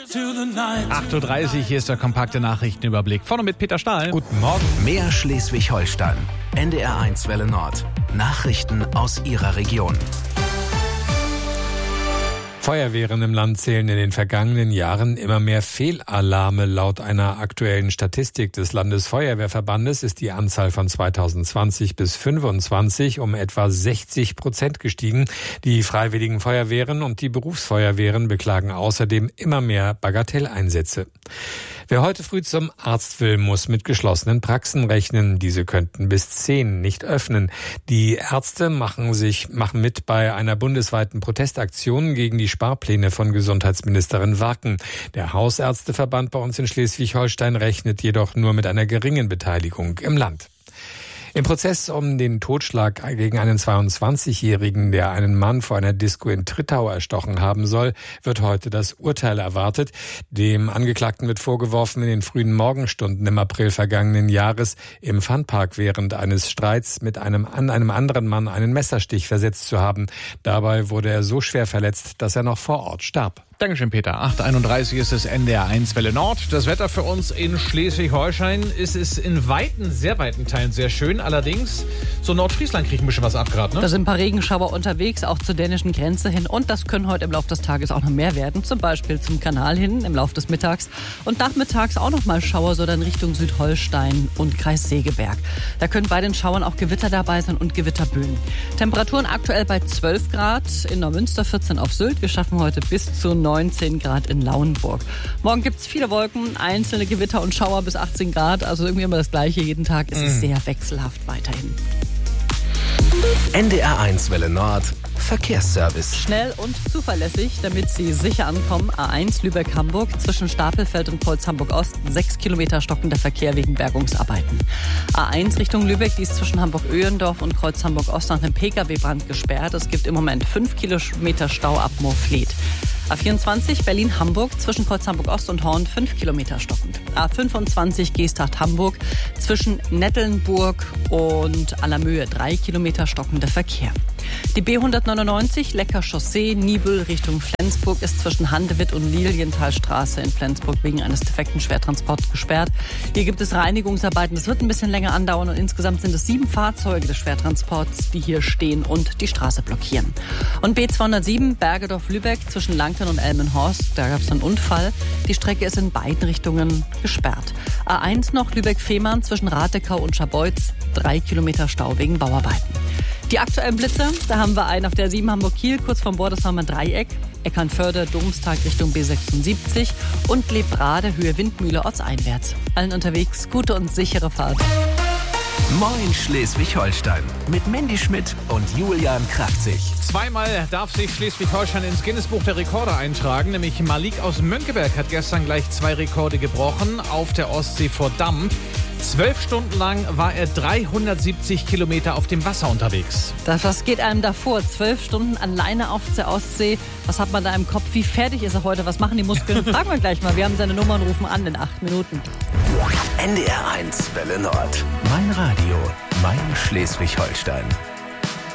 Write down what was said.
8:30 Uhr, hier ist der kompakte Nachrichtenüberblick. Vorne mit Peter Stahl. Guten Morgen. Mehr Schleswig-Holstein. NDR1 Welle Nord. Nachrichten aus Ihrer Region. Feuerwehren im Land zählen in den vergangenen Jahren immer mehr Fehlalarme. Laut einer aktuellen Statistik des Landesfeuerwehrverbandes ist die Anzahl von 2020 bis 2025 um etwa 60% gestiegen. Die freiwilligen Feuerwehren und die Berufsfeuerwehren beklagen außerdem immer mehr Bagatelleinsätze. Wer heute früh zum Arzt will, muss mit geschlossenen Praxen rechnen. Diese könnten bis 10 nicht öffnen. Die Ärzte machen mit bei einer bundesweiten Protestaktion gegen die Sparpläne von Gesundheitsministerin Warken. Der Hausärzteverband bei uns in Schleswig-Holstein rechnet jedoch nur mit einer geringen Beteiligung im Land. Im Prozess um den Totschlag gegen einen 22-Jährigen, der einen Mann vor einer Disco in Trittau erstochen haben soll, wird heute das Urteil erwartet. Dem Angeklagten wird vorgeworfen, in den frühen Morgenstunden im April vergangenen Jahres im Funpark während eines Streits mit einem anderen Mann einen Messerstich versetzt zu haben. Dabei wurde er so schwer verletzt, dass er noch vor Ort starb. Dankeschön, Peter. 8:31 Uhr ist es NDR1 Welle Nord. Das Wetter für uns in Schleswig-Holstein ist in sehr weiten Teilen sehr schön. Allerdings, so Nordfriesland kriegt ein bisschen was ab gerade, ne? Da sind ein paar Regenschauer unterwegs, auch zur dänischen Grenze hin. Und das können heute im Laufe des Tages auch noch mehr werden. Zum Beispiel zum Kanal hin im Laufe des Mittags. Und nachmittags auch noch mal Schauer, so dann Richtung Südholstein und Kreis Segeberg. Da können bei den Schauern auch Gewitter dabei sein und Gewitterböen. Temperaturen aktuell bei 12 Grad in Neumünster, 14 auf Sylt. Wir schaffen heute bis zu 19 Grad in Lauenburg. Morgen gibt es viele Wolken, einzelne Gewitter und Schauer bis 18 Grad. Also irgendwie immer das Gleiche jeden Tag. Es ist sehr wechselhaft weiterhin. NDR1 Welle Nord. Verkehrsservice. Schnell und zuverlässig, damit Sie sicher ankommen. A1 Lübeck-Hamburg zwischen Stapelfeld und Kreuz-Hamburg-Ost. 6 Kilometer stockender Verkehr wegen Bergungsarbeiten. A1 Richtung Lübeck, die ist zwischen Hamburg-Öhendorf und Kreuz-Hamburg-Ost nach einem Pkw-Brand gesperrt. Es gibt im Moment 5 Kilometer Stau ab Moorfleet. A24 Berlin-Hamburg zwischen Kreuz-Hamburg-Ost und Horn 5 Kilometer stockend. A25 Geesthacht-Hamburg zwischen Nettelnburg und Allermöhe 3 Kilometer stockender Verkehr. Die B199 Lecker Chaussee Nibel Richtung Flensburg ist zwischen Handewitt und Lilienthalstraße in Flensburg wegen eines defekten Schwertransports gesperrt. Hier gibt es Reinigungsarbeiten. Das wird ein bisschen länger andauern und insgesamt sind es 7 Fahrzeuge des Schwertransports, die hier stehen und die Straße blockieren. Und B207 Bergedorf-Lübeck zwischen Langten und Elmenhorst, da gab es einen Unfall. Die Strecke ist in beiden Richtungen gesperrt. A1 noch Lübeck-Fehmarn zwischen Ratekau und Scharbeutz, 3 Kilometer Stau wegen Bauarbeiten. Die aktuellen Blitze, da haben wir einen auf der 7 Hamburg-Kiel, kurz vom Bordersheimer Dreieck, Eckernförde, Domstag Richtung B76 und Lebrade, Höhe Windmühle ortseinwärts. Allen unterwegs gute und sichere Fahrt. Moin Schleswig-Holstein mit Mandy Schmidt und Julian Kraftzig. Zweimal darf sich Schleswig-Holstein ins Guinness-Buch der Rekorde eintragen. Nämlich Malik aus Mönckeberg hat gestern gleich 2 Rekorde gebrochen auf der Ostsee vor Damm. 12 Stunden lang war er 370 Kilometer auf dem Wasser unterwegs. Was geht einem da vor? 12 Stunden alleine auf der Ostsee. Was hat man da im Kopf? Wie fertig ist er heute? Was machen die Muskeln? Fragen wir gleich mal. Wir haben seine Nummer und rufen an in 8 Minuten. NDR1 Welle Nord. Mein Radio, mein Schleswig-Holstein.